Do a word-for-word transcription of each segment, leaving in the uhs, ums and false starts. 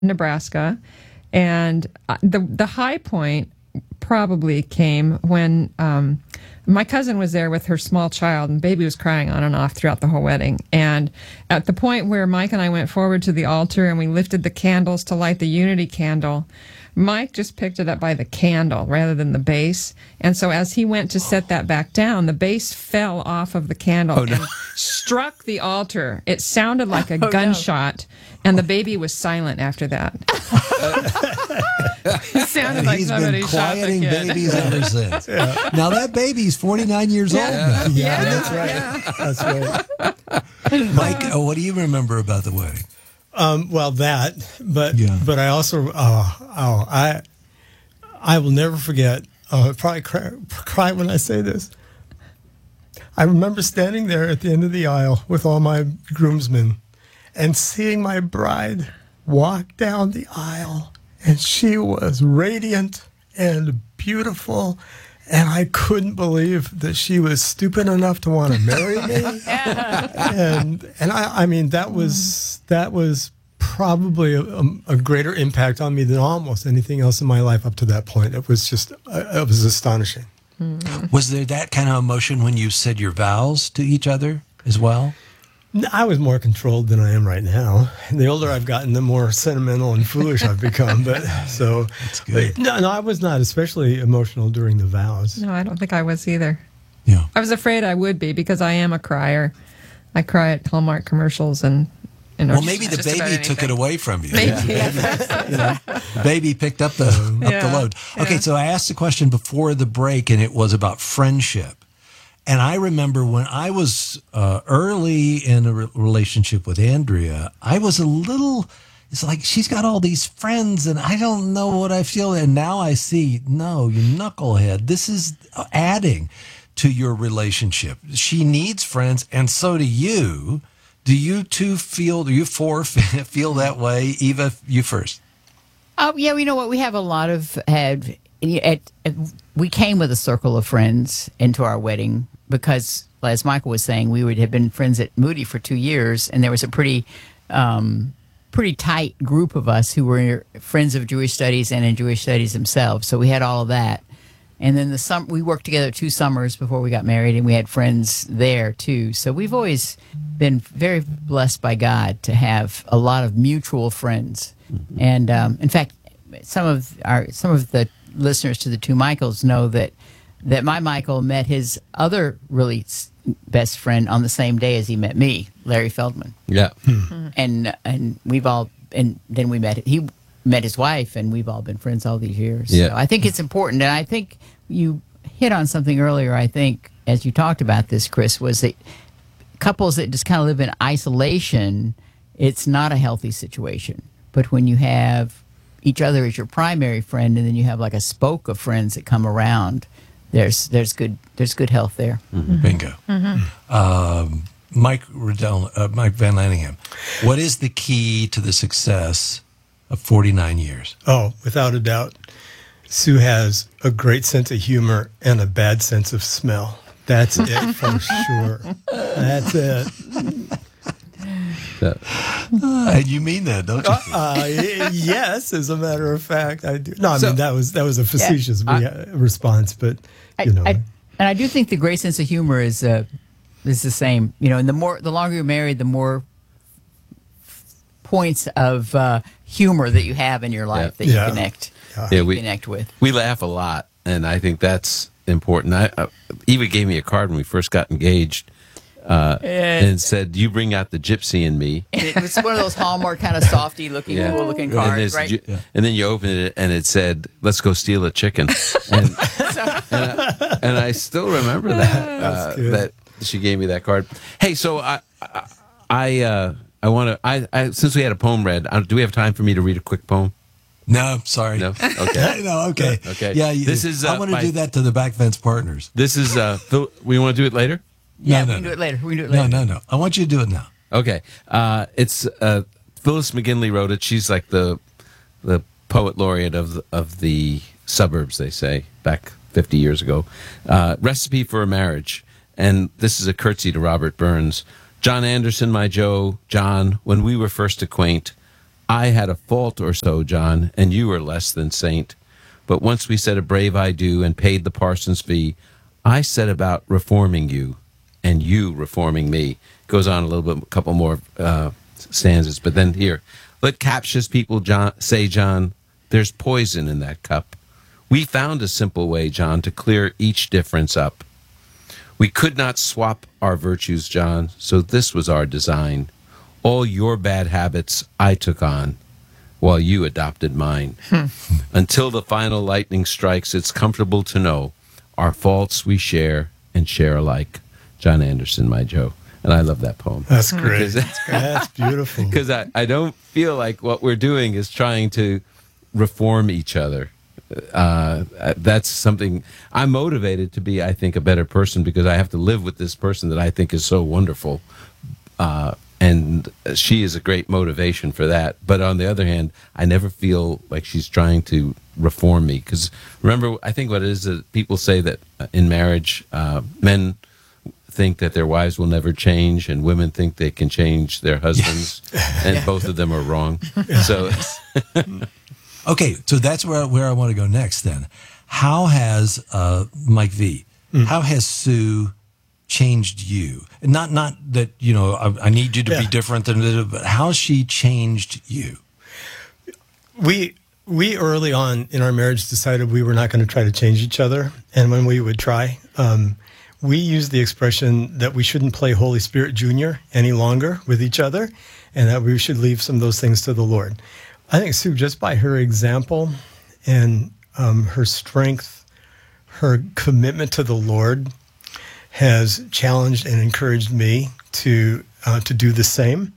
Nebraska. And the the high point probably came when um, my cousin was there with her small child, and baby was crying on and off throughout the whole wedding. And at the point where Mike and I went forward to the altar and we lifted the candles to light the unity candle, Mike just picked it up by the candle rather than the base. And so as he went to set that back down, the base fell off of the candle oh, no. and struck the altar. It sounded like a oh, gunshot, no. and the baby was silent after that. It sounded and like he's somebody been shot the quieting kid. babies ever since. Yeah. Now that baby's forty-nine years Yeah. old now. Yeah, yeah, that's right. Yeah. That's right. Mike, oh, what do you remember about the wedding? Um, well, that, but Yeah. but I also, oh, oh, I I will never forget. Oh, I probably cry, cry when I say this. I remember standing there at the end of the aisle with all my groomsmen and seeing my bride walk down the aisle, and she was radiant and beautiful. And I couldn't believe that she was stupid enough to want to marry me. and and I, I mean, that was that was probably a, a greater impact on me than almost anything else in my life up to that point. It was just, it was astonishing. Was there that kind of emotion when you said your vows to each other as well? I was more controlled than I am right now. And the older I've gotten, the more sentimental and foolish I've become. But so, That's good. But no, no, I was not especially emotional during the vows. No, I don't think I was either. Yeah. I was afraid I would be because I am a crier. I cry at Hallmark commercials and. You know, Well, maybe the just about baby took anything. it away from you. Maybe. Yeah. You know, the baby picked up the up the Yeah. load. Okay, Yeah. so I asked the question before the break, and it was about friendship. And I remember when I was uh, early in a re- relationship with Andrea, I was a little, it's like she's got all these friends and I don't know what I feel. And now I see, no, you knucklehead, this is adding to your relationship. She needs friends, and so do you. Do you two feel, do you four feel that way? Eva, you first. Oh, yeah, you know what? We have a lot of, had, at, at, we came with a circle of friends into our wedding because, as Michael was saying, we would have been friends at Moody for two years, and there was a pretty, um, pretty tight group of us who were friends of Jewish studies and in Jewish studies themselves. So we had all of that. And then the sum- we worked together two summers before we got married, and we had friends there too. So we've always been very blessed by God to have a lot of mutual friends. Mm-hmm. And um, in fact, some of our some of the listeners to the two Michaels know that that my Michael met his other really best friend on the same day as he met me, Larry Feldman. Yeah. Mm-hmm. And and we've all and then we met he. met his wife, and we've all been friends all these years. Yeah. So I think it's important, and I think you hit on something earlier, I think, as you talked about this, Chris, was that couples that just kind of live in isolation, it's not a healthy situation. But when you have each other as your primary friend, and then you have like a spoke of friends that come around, there's there's good there's good health there. Mm-hmm. Bingo. Mm-hmm. Um, Mike Riddell, uh, Mike Van Lanningham, what is the key to the success of forty-nine years? Oh, without a doubt. Sue has a great sense of humor and a bad sense of smell. That's it for sure. That's it. So, Uh, and you mean that, don't you? Uh, yes, as a matter of fact, I do. No, I So- mean that was that was a facetious I- rea- response, but I, you know, I, and I do think the great sense of humor is uh, is the same. You know, and the more the longer you're married, the more points of uh, humor that you have in your life Yeah. that you Yeah. connect yeah, you we connect with. we laugh a lot, and I think that's important. I, uh, Eva gave me a card when we first got engaged, uh, and said, "You bring out the gypsy in me." And it was one of those Hallmark kind of softy looking, Yeah. cool looking And, cards, there's right? ju- and then you open it, and it said, "Let's go steal a chicken." And, and, I, and I still remember that uh, good. that she gave me that card. Hey, so I I I, uh, I want to I, I since we had a poem read, uh, do we have time for me to read a quick poem? No, sorry. No. Okay. no, okay. Okay. Yeah, you, This is, I uh, want to my- do that to the Back Fence Partners. This is uh, Phil, we want to do it later. Yeah, No, no, we can no. do it later. We can do it No, later. no, no. I want you to do it now. Okay. Uh, it's uh, Phyllis McGinley wrote it. She's like the the poet laureate of the, of the suburbs, they say, back fifty years ago. Uh, Recipe for a Marriage. And this is a curtsy to Robert Burns. John Anderson, my Joe, John, when we were first acquaint, I had a fault or so, John, and you were less than saint. But once we said a brave I do and paid the parson's fee, I set about reforming you, and you reforming me. Goes on a little bit, a couple more uh, stanzas, but then here, let captious people John, say, John, there's poison in that cup. We found a simple way, John, to clear each difference up. We could not swap our virtues, John, so this was our design. All your bad habits I took on, while you adopted mine. Hmm. Until the final lightning strikes, it's comfortable to know our faults we share and share alike. John Anderson, my Joe. And I love that poem. That's great. That's, That's beautiful. Because I, I don't feel like what we're doing is trying to reform each other. Uh, that's something I'm motivated to be, I think, a better person because I have to live with this person that I think is so wonderful. Uh, and she is a great motivation for that. But on the other hand, I never feel like she's trying to reform me. Because remember, I think what it is that people say that in marriage, uh, men think that their wives will never change and women think they can change their husbands. And yeah. both of them are wrong. So... Okay, so that's where where I want to go next. Then, how has uh, Mike V? Mm. How has Sue changed you? Not not that you know I, I need you to yeah. be different than, but how she changed you? We we early on in our marriage decided we were not going to try to change each other, and when we would try, um, we used the expression that we shouldn't play Holy Spirit Junior any longer with each other, and that we should leave some of those things to the Lord. I think Sue, just by her example and um, her strength, her commitment to the Lord has challenged and encouraged me to uh, to do the same.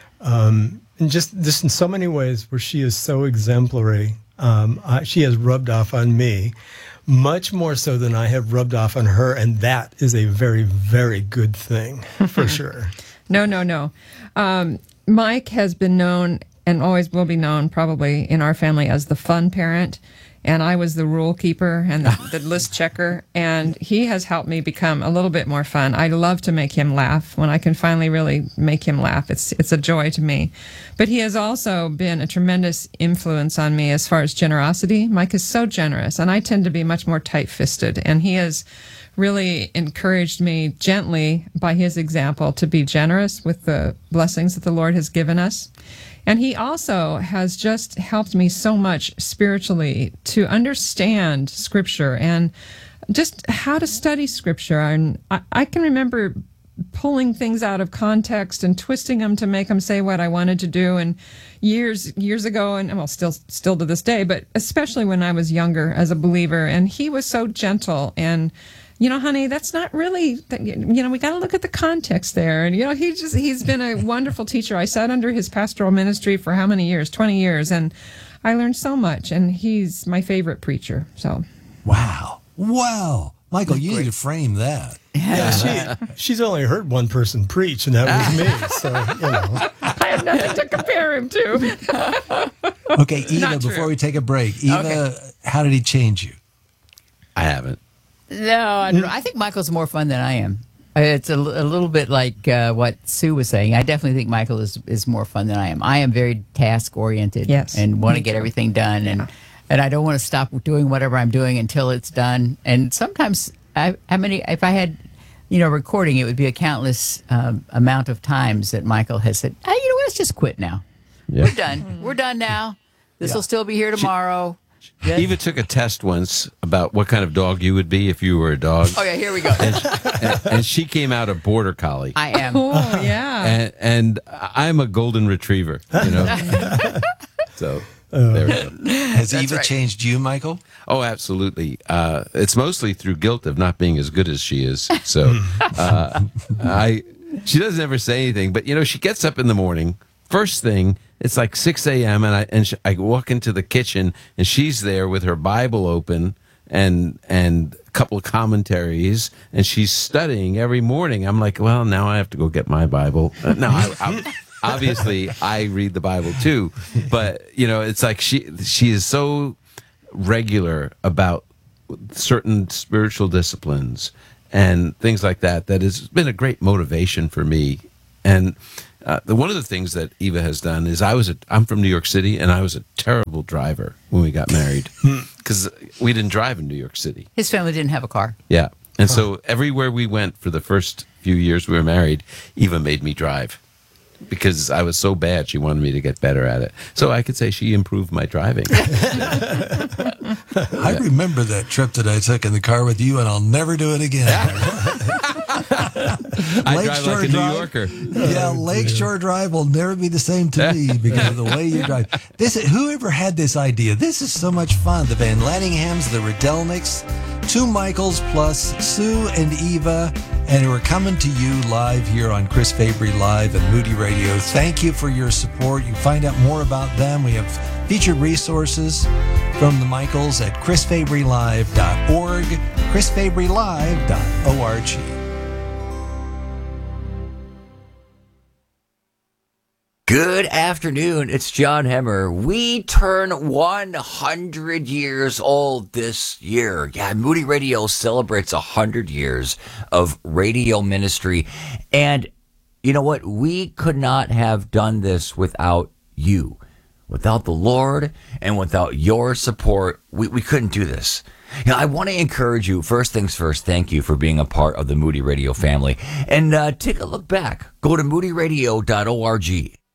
Um, and just this in so many ways where she is so exemplary, um, I, she has rubbed off on me much more so than I have rubbed off on her. And that is a very, very good thing for sure. No, no, no. Um, Mike has been known and always will be known probably in our family as the fun parent. And I was the rule keeper and the, the list checker. And he has helped me become a little bit more fun. I love to make him laugh. When I can finally really make him laugh, it's it's a joy to me. But he has also been a tremendous influence on me as far as generosity. Mike is so generous, and I tend to be much more tight-fisted. And he has really encouraged me gently by his example to be generous with the blessings that the Lord has given us. And he also has just helped me so much spiritually to understand Scripture and just how to study Scripture. And I, I can remember pulling things out of context and twisting them to make them say what I wanted to do. And years years ago, and well, still still to this day, but especially when I was younger as a believer. And he was so gentle and, you know, honey, that's not really, you know, we got to look at the context there. And, you know, he just, he's been a wonderful teacher. I sat under his pastoral ministry for how many years? twenty years. And I learned so much. And he's my favorite preacher. So. Wow. Wow. Michael, you need to frame that. Yeah, she, she's only heard one person preach, and that was me. So, you know. I have nothing to compare him to. Okay, Eva, before we take a break, Eva, okay. How did he change you? I haven't. No, I, don't know. I think Michael's more fun than I am. It's a, a little bit like uh, what Sue was saying. I definitely think Michael is, is more fun than I am. I am very task-oriented yes, and want to get everything done. And, and I don't want to stop doing whatever I'm doing until it's done. And sometimes, I, how many, if I had, you know, recording, it would be a countless um, amount of times that Michael has said, hey, you know, let's just quit now. Yeah. We're done. We're done now. This will yeah. still be here tomorrow. She, Yes. Eva took a test once about what kind of dog you would be if you were a dog. Oh, yeah, here we go. And, and, and she came out a border collie. I am. Oh, yeah. And, and I'm a golden retriever, you know. So there we go. Has That's Eva right. changed you, Michael? Oh, absolutely. Uh, it's mostly through guilt of not being as good as she is. So uh, I, she doesn't ever say anything, but, you know, she gets up in the morning, first thing, it's like six a.m. and I and she, I walk into the kitchen and she's there with her Bible open and and a couple of commentaries and she's studying every morning. I'm like, well, now I have to go get my Bible. Uh, no, I, I, obviously I read the Bible too, but you know, it's like she she is so regular about certain spiritual disciplines and things like that. That has been a great motivation for me. And uh, the, one of the things that Eva has done is I was a, I'm from New York City, and I was a terrible driver when we got married because we didn't drive in New York City. His family didn't have a car. Yeah, and so everywhere we went for the first few years we were married, Eva made me drive because I was so bad. She wanted me to get better at it. So I could say she improved my driving. I remember that trip that I took in the car with you, and I'll never do it again. I drive like a New Yorker. Yeah, Lakeshore Drive will never be the same to me because of the way you drive. This, whoever had this idea, this is so much fun. The Van Lanninghams, the Rydelniks, two Michaels plus Sue and Eva, and we're coming to you live here on Chris Fabry Live and Moody Radio. Thank you for your support. You find out more about them. We have featured resources from the Michaels at chris fabry live dot org, chris fabry live dot org. Good afternoon. It's John Hemmer. We turn one hundred years old this year. Yeah, Moody Radio celebrates one hundred years of radio ministry. And you know what? We could not have done this without you. Without the Lord and without your support, we, we couldn't do this. You know, I want to encourage you, first things first, thank you for being a part of the Moody Radio family. And uh, take a look back. Go to moody radio dot org.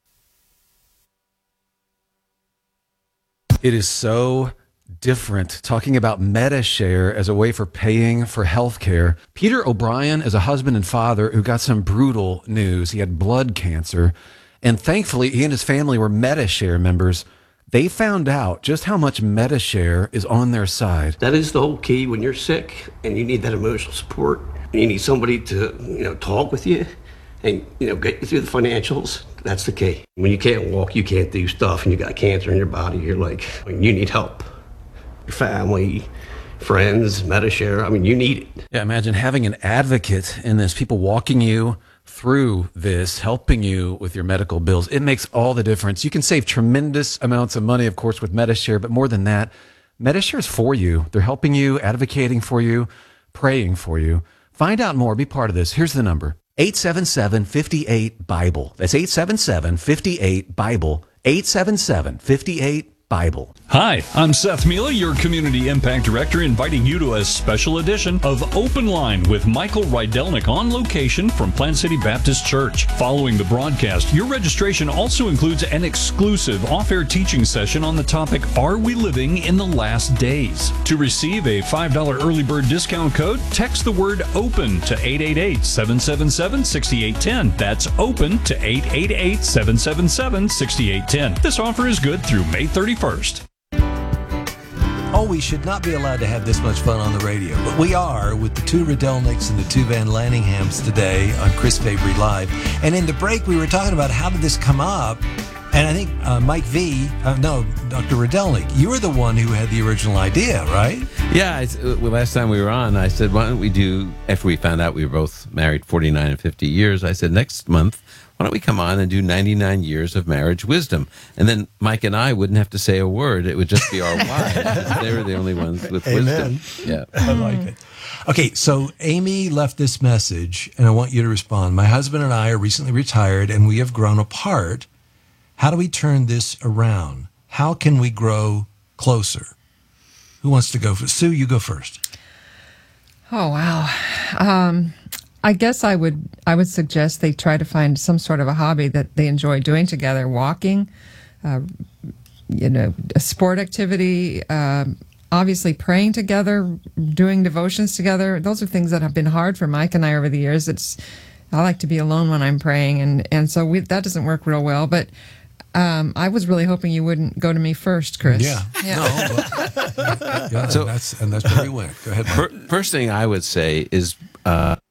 It is so different talking about MediShare as a way for paying for healthcare. Peter O'Brien is a husband and father who got some brutal news. He had blood cancer, and thankfully he and his family were MediShare members. They found out just how much MediShare is on their side. That is the whole key when you're sick and you need that emotional support. You need somebody to, you know, talk with you and, you know, get you through the financials. That's the key. When you can't walk, you can't do stuff, and you got cancer in your body, you're like, I mean, you need help. Your family, friends, MediShare, I mean, you need it. Yeah, imagine having an advocate in this, people walking you through this, helping you with your medical bills. It makes all the difference. You can save tremendous amounts of money, of course, with MediShare, but more than that, MediShare is for you. They're helping you, advocating for you, praying for you. Find out more. Be part of this. Here's the number. eight seven seven, five eight, Bible. That's eight seven seven, five eight, Bible. eight seven seven, five eight, Bible. Hi, I'm Seth Mila, your Community Impact Director, inviting you to a special edition of Open Line with Michael Rydelnik on location from Plant City Baptist Church. Following the broadcast, your registration also includes an exclusive off-air teaching session on the topic, Are We Living in the Last Days? To receive a five dollars early bird discount code, text the word OPEN to eight eight eight, seven seven seven, six eight one zero. That's OPEN to eight eight eight, seven seven seven, six eight one zero. This offer is good through May thirty-first. Oh, we should not be allowed to have this much fun on the radio, but we are with the two Rydelniks and the two Van Lanninghams today on Chris Fabry Live. And in the break, we were talking about how did this come up, and I think uh, Mike V, uh, no, Doctor Rydelnik, you were the one who had the original idea, right? Yeah, I, well, last time we were on, I said, why don't we do, after we found out we were both married forty-nine and fifty years, I said, next month, why don't we come on and do ninety-nine years of marriage wisdom? And then Mike and I wouldn't have to say a word. It would just be our wives. They were the only ones with Amen. wisdom. Yeah. I like it. Okay, so Amy left this message, and I want you to respond. My husband and I are recently retired, and we have grown apart. How do we turn this around? How can we grow closer? Who wants to go first? Sue, you go first. Oh, wow. Um, I guess I would I would suggest they try to find some sort of a hobby that they enjoy doing together, walking, uh, you know, a sport activity, uh, obviously praying together, doing devotions together. Those are things that have been hard for Mike and I over the years. It's I like to be alone when I'm praying, and, and so we, that doesn't work real well, but Um, I was really hoping you wouldn't go to me first, Chris. Yeah. yeah. No, but, yeah, So- and that's, and that's where we went. Go ahead, Mike. Fir- First thing I would say is uh,